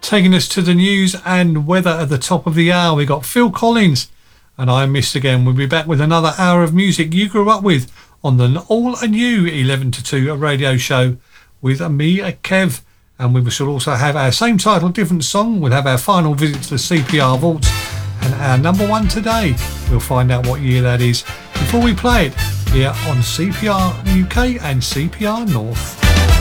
Taking us to the news and weather at the top of the hour, we got Phil Collins and I Missed Again. We'll be back with another hour of music you grew up with on the all new 11 to 2 radio show with me, Kev. And we shall also have our same title, different song. We'll have our final visit to the CPR vaults and our number one today. We'll find out what year that is before we play it here on CPR UK and CPR North.